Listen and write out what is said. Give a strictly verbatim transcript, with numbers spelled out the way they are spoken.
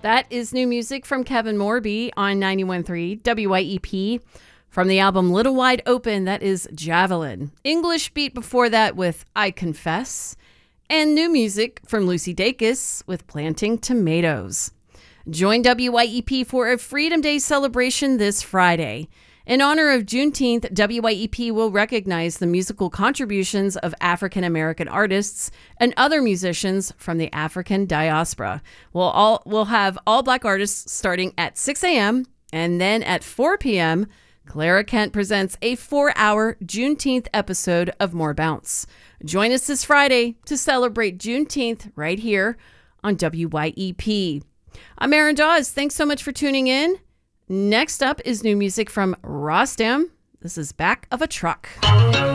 That is new music from Kevin Morby on ninety-one point three W Y E P. From the album Little Wide Open, that is Javelin. English beat before that with I Confess. And new music from Lucy Dacus with Planting Tomatoes. Join W Y E P for a Freedom Day celebration this Friday. In honor of Juneteenth, W Y E P will recognize the musical contributions of African American artists and other musicians from the African diaspora. We'll all we'll have all black artists starting at six a.m. and then at four p.m. Clara Kent presents a four-hour Juneteenth episode of More Bounce. Join us this Friday to celebrate Juneteenth right here on W Y E P. I'm Erin Dawes. Thanks so much for tuning in. Next up is new music from Rostam. This is Back of a Truck.